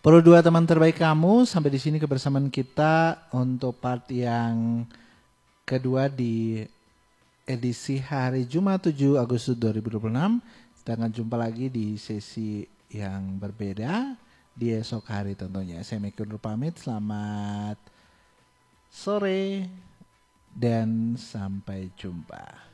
Pro 2 teman terbaik kamu, sampai di sini kebersamaan kita untuk part yang kedua di edisi hari Jumat 7 Agustus 2026. Kita akan jumpa lagi di sesi yang berbeda di esok hari tentunya. Saya Miki undur pamit, selamat sore dan sampai jumpa.